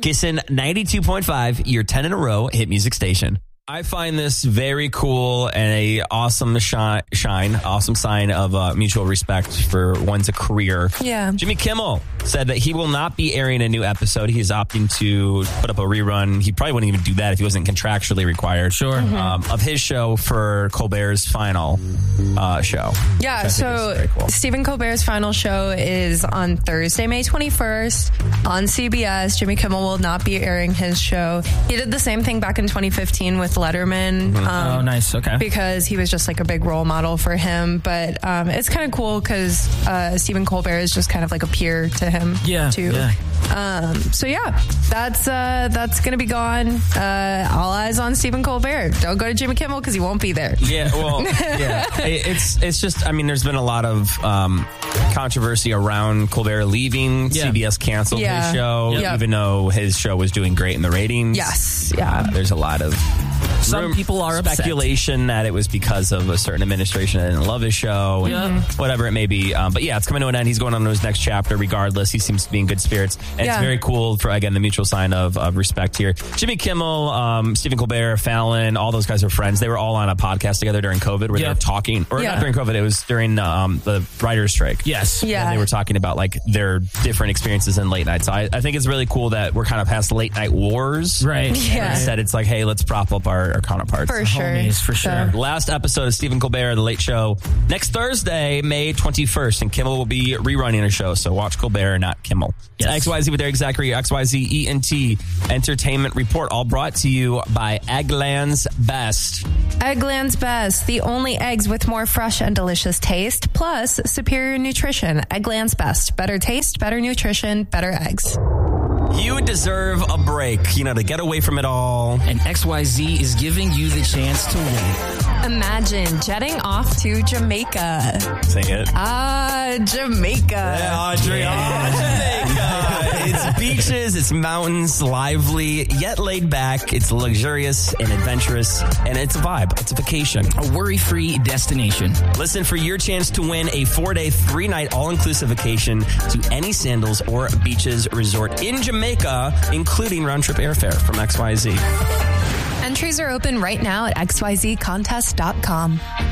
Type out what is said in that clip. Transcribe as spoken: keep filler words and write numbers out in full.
Kissin' ninety-two point five, your ten in a row hit music station. I find this very cool and a awesome shine, shine awesome sign of uh, mutual respect for one's a career. Yeah. Jimmy Kimmel said that he will not be airing a new episode. He is opting to put up a rerun. He probably wouldn't even do that if he wasn't contractually required. Sure. Mm-hmm. Um, of his show for Colbert's final uh, show. Yeah, so cool. Stephen Colbert's final show is on Thursday, May twenty-first on C B S. Jimmy Kimmel will not be airing his show. He did the same thing back in twenty fifteen with Letterman. Mm-hmm. Um, oh, nice. Okay. Because he was just like a big role model for him. But um, it's kind of cool because uh, Stephen Colbert is just kind of like a peer to him. Yeah. Too. Yeah. Um, so yeah, that's uh, that's gonna be gone. Uh, all eyes on Stephen Colbert. Don't go to Jimmy Kimmel because he won't be there. Yeah, well, yeah, it, it's it's just. I mean, there's been a lot of um, controversy around Colbert leaving. Yeah. C B S canceled Yeah. his show, Yep. even though his show was doing great in the ratings. Yes, yeah. Uh, there's a lot of Some room- people are upset. speculation that it was because of a certain administration that didn't love his show, and Yeah. whatever it may be. Um, but yeah, it's coming to an end. He's going on to his next chapter. Regardless, he seems to be in good spirits, and Yeah. it's very cool for again the mutual sign of, of respect here. Jimmy Kimmel, um, Stephen Colbert, Fallon, all those guys are friends. They were all on a podcast together during COVID where Yeah. they were talking, or Yeah. not during COVID. It was during um, the writer's strike. Yes. Yeah. And they were talking about like their different experiences in late night. So I, I think it's really cool that we're kind of past late night wars. Right. Yeah. Instead, it's like, hey, let's prop up our, our counterparts. For sure. Homies, for sure. So- Last episode of Stephen Colbert, The Late Show, next Thursday, May twenty-first, and Kimmel will be rerunning a show. So watch Colbert, not Kimmel. Yes. X Y Z with Eric Zachary, X Y Z E N T Entertainment Report, all brought to you by Eggland's Best. Eggland's Best, the only eggs with more fresh and delicious taste, plus superior nutrition. Eggland's Best, better taste, better nutrition, better eggs. You deserve a break, you know, to get away from it all. And X Y Z is giving you the chance to win. Imagine jetting off to Jamaica. Say it. Ah, Jamaica. Yeah, Audrey, oh, Jamaica. It's beaches, it's mountains, lively, yet laid back. It's luxurious and adventurous, and it's a vibe. It's a vacation. A worry-free destination. Listen for your chance to win a four-day, three-night, all-inclusive vacation to any Sandals or Beaches resort in Jamaica, including round-trip airfare from X Y Z. Entries are open right now at X Y Z contest dot com.